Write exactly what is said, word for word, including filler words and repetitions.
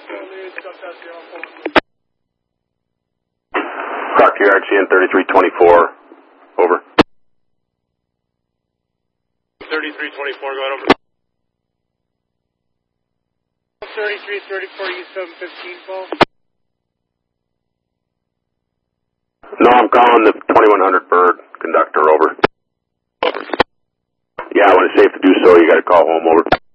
Rocky R C N thirty-three twenty-four, over. thirty-three twenty-four, going over. thirty-three thirty-four, U seven fifteen, Paul. No, I'm calling the twenty-one hundred bird conductor, over. Over. Yeah, when it's safe to do so, you got to call home, over.